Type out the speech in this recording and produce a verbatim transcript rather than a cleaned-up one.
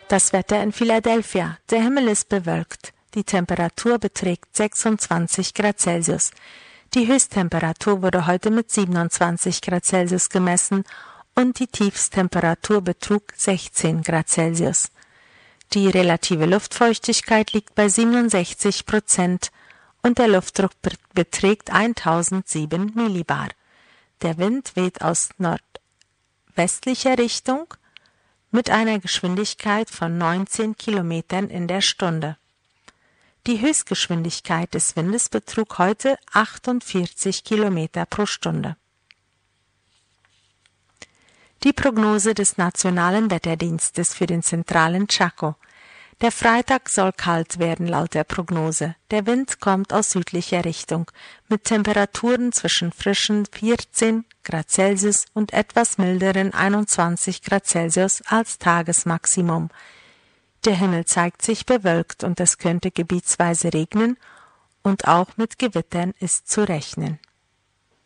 Das Wetter in Philadelphia. Der Himmel ist bewölkt. Die Temperatur beträgt sechsundzwanzig Grad Celsius. Die Höchsttemperatur wurde heute mit siebenundzwanzig Grad Celsius gemessen und die Tiefsttemperatur betrug sechzehn Grad Celsius. Die relative Luftfeuchtigkeit liegt bei siebenundsechzig Prozent und der Luftdruck beträgt eintausendsieben Millibar. Der Wind weht aus nordwestlicher Richtung mit einer Geschwindigkeit von neunzehn Kilometern in der Stunde. Die Höchstgeschwindigkeit des Windes betrug heute achtundvierzig Kilometer pro Stunde. Die Prognose des Nationalen Wetterdienstes für den zentralen Chaco. Der Freitag soll kalt werden laut der Prognose. Der Wind kommt aus südlicher Richtung, mit Temperaturen zwischen frischen vierzehn Grad Celsius und etwas milderen einundzwanzig Grad Celsius als Tagesmaximum. Der Himmel zeigt sich bewölkt und es könnte gebietsweise regnen und auch mit Gewittern ist zu rechnen.